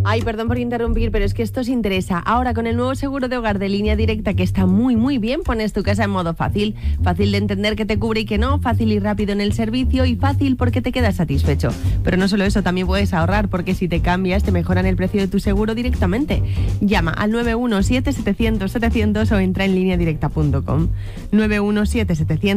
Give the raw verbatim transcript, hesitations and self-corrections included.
Ay, perdón por interrumpir, pero es que esto os interesa. Ahora, con el nuevo seguro de hogar de Línea Directa, que está muy, muy bien, pones tu casa en modo fácil. Fácil de entender qué te cubre y qué no, fácil y rápido en el servicio y fácil porque te quedas satisfecho. Pero no solo eso, también puedes ahorrar, porque si te cambias, te mejoran el precio de tu seguro directamente. Llama al nueve uno siete, setecientos, setecientos o entra en línea directa punto com. nueve uno siete, setecientos